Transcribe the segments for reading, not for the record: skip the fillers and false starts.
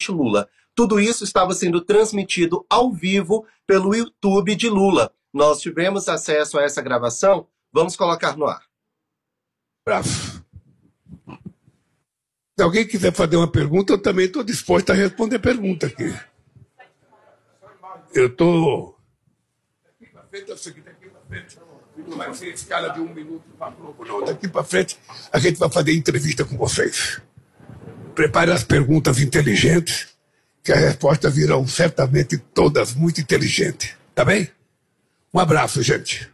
presidente Lula. Tudo isso estava sendo transmitido ao vivo pelo YouTube de Lula. Nós tivemos acesso a essa gravação. Vamos colocar no ar. Bravo. Se alguém quiser fazer uma pergunta, eu também estou disposto a responder pergunta aqui. Eu estou... Daqui para frente é o seguinte, daqui para frente não vai ser escala de 1 minuto para Globo, não. Daqui para frente a gente vai fazer entrevista com vocês. Prepare as perguntas inteligentes, que as respostas virão certamente todas muito inteligentes. Tá bem? Um abraço, gente.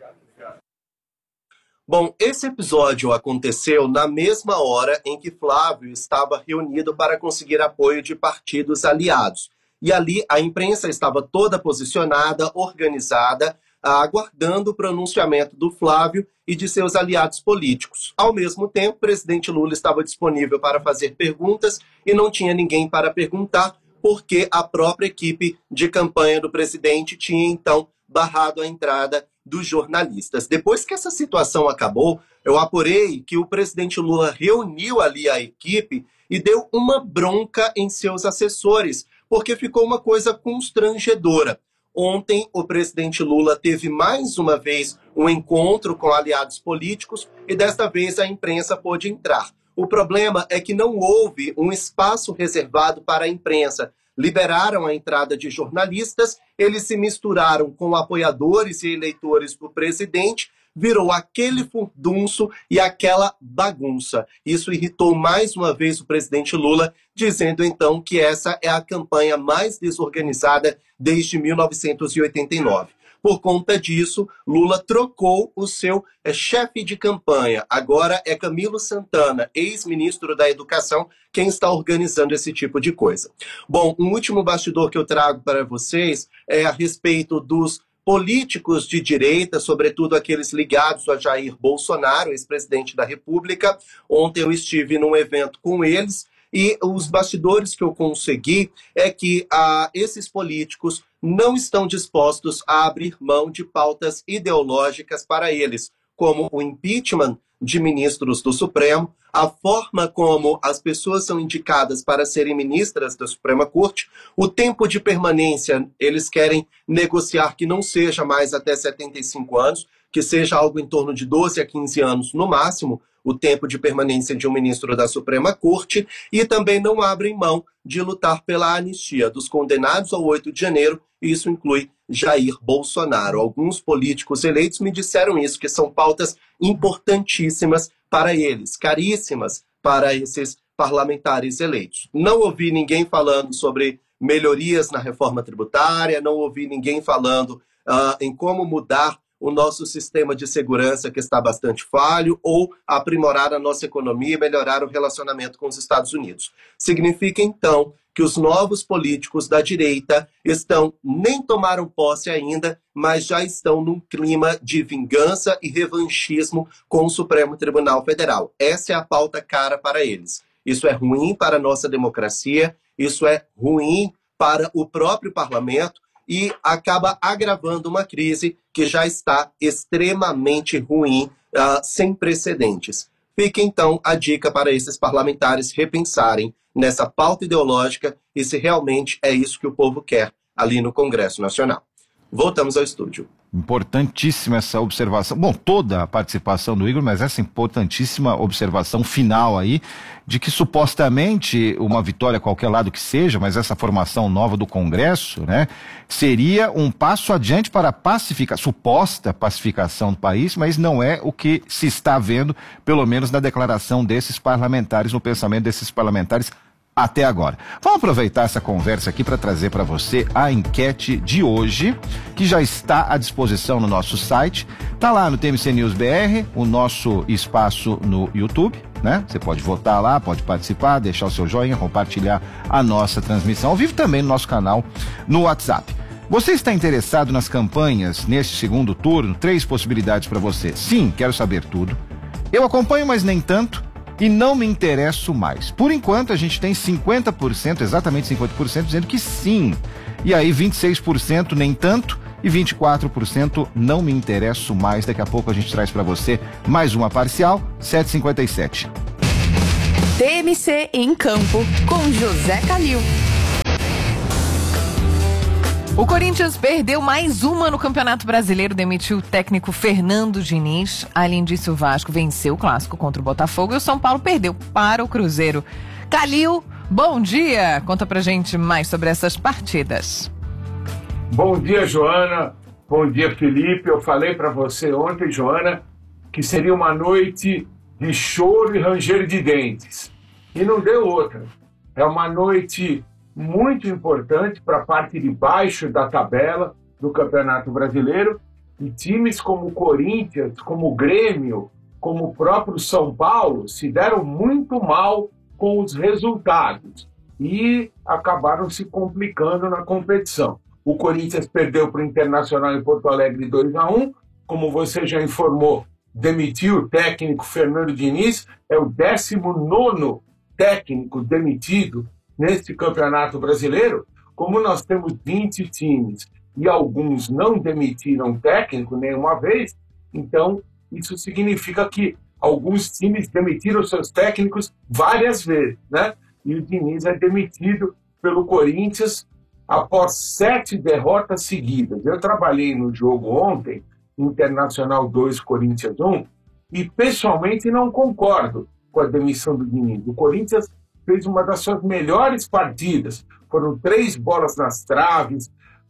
Bom, esse episódio aconteceu na mesma hora em que Flávio estava reunido para conseguir apoio de partidos aliados. E ali a imprensa estava toda posicionada, organizada, aguardando o pronunciamento do Flávio e de seus aliados políticos. Ao mesmo tempo, o presidente Lula estava disponível para fazer perguntas e não tinha ninguém para perguntar, porque a própria equipe de campanha do presidente tinha, então, barrado a entrada dos jornalistas. Depois que essa situação acabou, eu apurei que o presidente Lula reuniu ali a equipe e deu uma bronca em seus assessores, porque ficou uma coisa constrangedora. Ontem, o presidente Lula teve mais uma vez um encontro com aliados políticos e desta vez a imprensa pôde entrar. O problema é que não houve um espaço reservado para a imprensa. Liberaram a entrada de jornalistas, eles se misturaram com apoiadores e eleitores do presidente, virou aquele furdunço e aquela bagunça. Isso irritou mais uma vez o presidente Lula, dizendo então que essa é a campanha mais desorganizada desde 1989. Por conta disso, Lula trocou o seu chefe de campanha. Agora é Camilo Santana, ex-ministro da Educação, quem está organizando esse tipo de coisa. Bom, um último bastidor que eu trago para vocês é a respeito dos políticos de direita, sobretudo aqueles ligados a Jair Bolsonaro, ex-presidente da República. Ontem eu estive num evento com eles e os bastidores que eu consegui é que esses políticos não estão dispostos a abrir mão de pautas ideológicas para eles, como o impeachment de ministros do Supremo, a forma como as pessoas são indicadas para serem ministras da Suprema Corte, o tempo de permanência, eles querem negociar que não seja mais até 75 anos, que seja algo em torno de 12 a 15 anos no máximo, o tempo de permanência de um ministro da Suprema Corte, e também não abrem mão de lutar pela anistia dos condenados ao 8 de janeiro, e isso inclui Jair Bolsonaro. Alguns políticos eleitos me disseram isso, que são pautas importantíssimas para eles, caríssimas para esses parlamentares eleitos. Não ouvi ninguém falando sobre melhorias na reforma tributária, não ouvi ninguém falando em como mudar o nosso sistema de segurança, que está bastante falho, ou aprimorar a nossa economia e melhorar o relacionamento com os Estados Unidos. Significa, então, que os novos políticos da direita nem tomaram posse ainda, mas já estão num clima de vingança e revanchismo com o Supremo Tribunal Federal. Essa é a pauta cara para eles. Isso é ruim para a nossa democracia, isso é ruim para o próprio parlamento, e acaba agravando uma crise que já está extremamente ruim, sem precedentes. Fica, então, a dica para esses parlamentares repensarem nessa pauta ideológica e se realmente é isso que o povo quer ali no Congresso Nacional. Voltamos ao estúdio. Importantíssima essa observação. Bom, toda a participação do Igor, mas essa importantíssima observação final aí, de que supostamente uma vitória, qualquer lado que seja, mas essa formação nova do Congresso, né, seria um passo adiante para a suposta pacificação do país, mas não é o que se está vendo, pelo menos na declaração desses parlamentares, no pensamento desses parlamentares até agora. Vamos aproveitar essa conversa aqui para trazer para você a enquete de hoje, que já está à disposição no nosso site. Está lá no TMC News BR, o nosso espaço no YouTube, né? Você pode votar lá, pode participar, deixar o seu joinha, compartilhar a nossa transmissão ao vivo, também no nosso canal no WhatsApp. Você está interessado nas campanhas neste segundo turno? 3 possibilidades para você. Sim, quero saber tudo. Eu acompanho, mas nem tanto. E não me interesso mais. Por enquanto, a gente tem 50%, exatamente 50%, dizendo que sim. E aí, 26% nem tanto e 24% não me interesso mais. Daqui a pouco a gente traz para você mais uma parcial, 7h57. TMC em Campo, com José Calil. O Corinthians perdeu mais uma no Campeonato Brasileiro, demitiu o técnico Fernando Diniz. Além disso, o Vasco venceu o clássico contra o Botafogo e o São Paulo perdeu para o Cruzeiro. Calil, bom dia! Conta pra gente mais sobre essas partidas. Bom dia, Joana. Bom dia, Felipe. Eu falei para você ontem, Joana, que seria uma noite de choro e ranger de dentes. E não deu outra. É uma noite muito importante para a parte de baixo da tabela do Campeonato Brasileiro, e times como o Corinthians, como o Grêmio, como o próprio São Paulo se deram muito mal com os resultados e acabaram se complicando na competição. O Corinthians perdeu para o Internacional em Porto Alegre 2-1, como você já informou, demitiu o técnico Fernando Diniz, é o 19º técnico demitido neste Campeonato Brasileiro. Como nós temos 20 times e alguns não demitiram técnico nenhuma vez, então isso significa que alguns times demitiram seus técnicos várias vezes, né? E o Diniz é demitido pelo Corinthians após 7 derrotas seguidas. Eu trabalhei no jogo ontem, Internacional 2, Corinthians 1, e pessoalmente não concordo com a demissão do Diniz. O Corinthians fez uma das suas melhores partidas. Foram 3 bolas nas traves,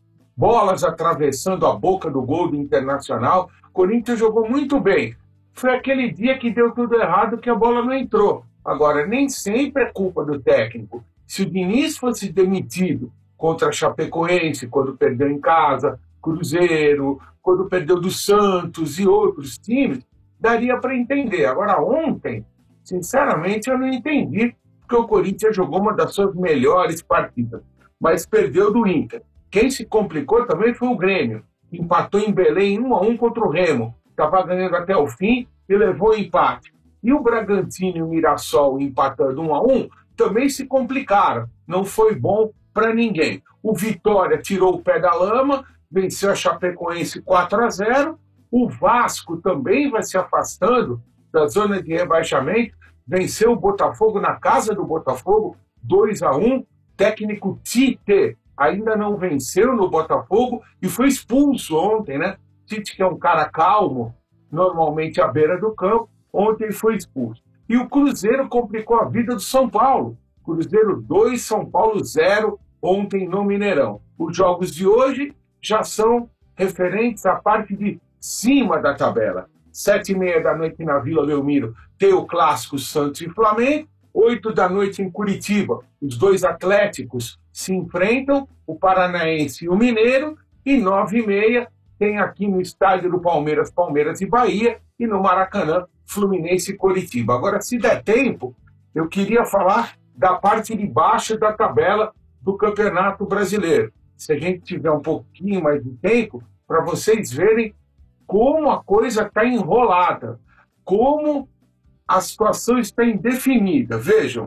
bolas atravessando a boca do gol do Internacional. O Corinthians jogou muito bem. Foi aquele dia que deu tudo errado, que a bola não entrou. Agora, nem sempre é culpa do técnico. Se o Diniz fosse demitido contra a Chapecoense, quando perdeu em casa, Cruzeiro, quando perdeu do Santos e outros times, daria para entender. Agora, ontem, sinceramente, eu não entendi, porque o Corinthians jogou uma das suas melhores partidas, mas perdeu do Inter. Quem se complicou também foi o Grêmio, que empatou em Belém 1-1 contra o Remo. Estava ganhando até o fim e levou o empate. E o Bragantino e o Mirassol empatando 1-1 também se complicaram. Não foi bom para ninguém. O Vitória tirou o pé da lama, venceu a Chapecoense 4-0. O Vasco também vai se afastando da zona de rebaixamento. Venceu o Botafogo na casa do Botafogo, 2-1. Técnico Tite ainda não venceu no Botafogo e foi expulso ontem, né? Tite, que é um cara calmo, normalmente à beira do campo, ontem foi expulso. E o Cruzeiro complicou a vida do São Paulo. Cruzeiro 2, São Paulo 0, ontem no Mineirão. Os jogos de hoje já são referentes à parte de cima da tabela. 7h30 da noite na Vila Belmiro tem o clássico Santos e Flamengo. 8 da noite em Curitiba, os 2 Atléticos se enfrentam, o Paranaense e o Mineiro. E 9h30 tem aqui no estádio do Palmeiras, Palmeiras e Bahia, e no Maracanã, Fluminense e Coritiba. Agora, se der tempo, eu queria falar da parte de baixo da tabela do Campeonato Brasileiro. Se a gente tiver um pouquinho mais de tempo, para vocês verem como a coisa está enrolada, como a situação está indefinida. Vejam,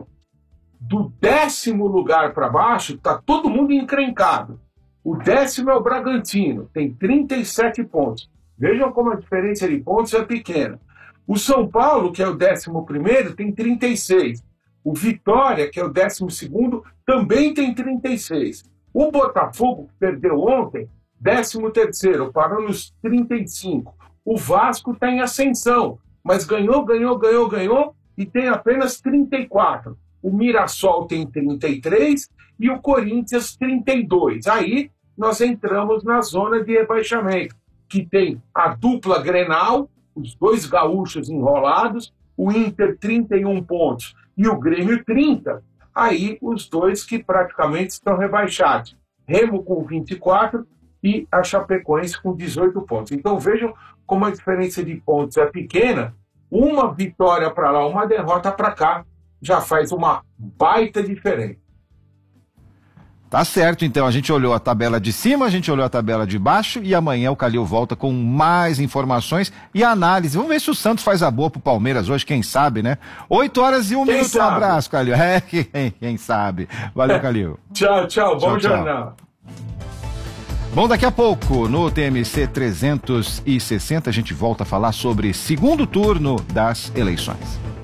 do 10º lugar para baixo está todo mundo encrencado. O 10º é o Bragantino, tem 37 pontos. Vejam como a diferença de pontos é pequena. O São Paulo, que é o 11º, tem 36. O Vitória, que é o 12º, também tem 36. O Botafogo, que perdeu ontem, 13º, parou nos 35. O Vasco está em ascensão, mas ganhou e tem apenas 34. O Mirassol tem 33 e o Corinthians 32. Aí nós entramos na zona de rebaixamento, que tem a dupla Grenal, os 2 gaúchos enrolados, o Inter 31 pontos e o Grêmio 30. Aí os 2 que praticamente estão rebaixados. Remo com 24 e a Chapecoense com 18 pontos. Então vejam como a diferença de pontos é pequena. Uma vitória para lá, uma derrota para cá, já faz uma baita diferença. Tá certo, então. A gente olhou a tabela de cima, a gente olhou a tabela de baixo e amanhã o Calil volta com mais informações e análise. Vamos ver se o Santos faz a boa pro Palmeiras hoje, quem sabe, né? 8h01. Um abraço, Calil. Quem sabe. Valeu, Calil. Tchau. Bom jornal. Bom, daqui a pouco, no TMC 360, a gente volta a falar sobre segundo turno das eleições.